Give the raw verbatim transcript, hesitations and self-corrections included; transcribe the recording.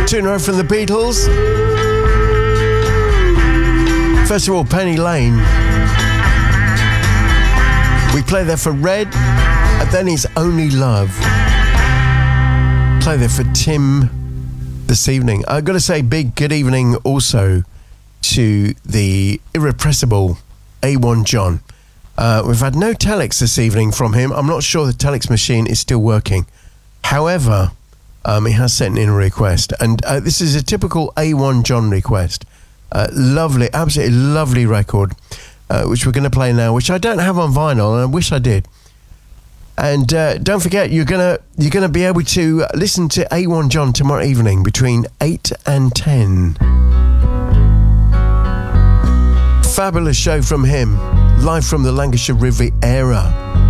Two in a row from the Beatles. First of all, Penny Lane. We play there for Red, and then his Only Love. Play there for Tim this evening. I've got to say big good evening also to the irrepressible A one John. Uh, we've had no telex this evening from him. I'm not sure the telex machine is still working. However, um, he has sent in a request, and uh, this is a typical A one John request. Uh, lovely, absolutely lovely record, uh, which we're going to play now, which I don't have on vinyl, and I wish I did. And uh, don't forget, you're gonna you're gonna be able to listen to A one John tomorrow evening between eight and ten. Fabulous show from him, live from the Lancashire Riviera.